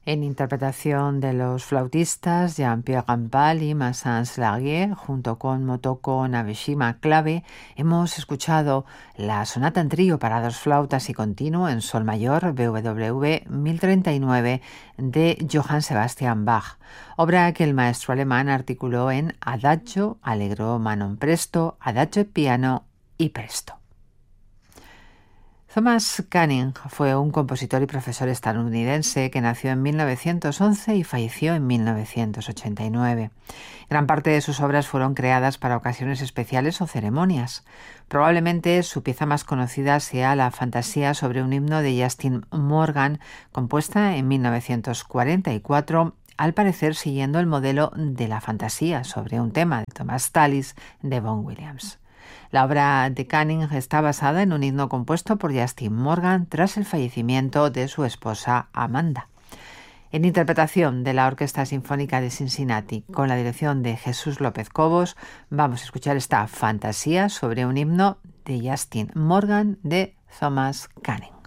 En interpretación de los flautistas Jean-Pierre Rampal y Maxence Laguier, junto con Motoko Nabeshima Clave, hemos escuchado la sonata en trío para dos flautas y continuo en sol mayor BWV 1039 de Johann Sebastian Bach, obra que el maestro alemán articuló en adagio, allegro manon presto, adagio piano y presto. Thomas Canning fue un compositor y profesor estadounidense que nació en 1911 y falleció en 1989. Gran parte de sus obras fueron creadas para ocasiones especiales o ceremonias. Probablemente su pieza más conocida sea la fantasía sobre un himno de Justin Morgan, compuesta en 1944, al parecer siguiendo el modelo de la fantasía sobre un tema de Thomas Tallis de Vaughan Williams. La obra de Canning está basada en un himno compuesto por Justin Morgan tras el fallecimiento de su esposa Amanda. En interpretación de la Orquesta Sinfónica de Cincinnati, con la dirección de Jesús López Cobos, vamos a escuchar esta fantasía sobre un himno de Justin Morgan de Thomas Canning.